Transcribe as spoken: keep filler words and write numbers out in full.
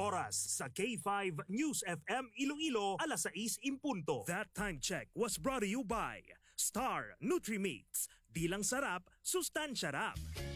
oras sa K five News F M Iloilo, alas sais impunto. That time check was brought to you by Star Nutrimix. Di lang sarap, sustansya rap.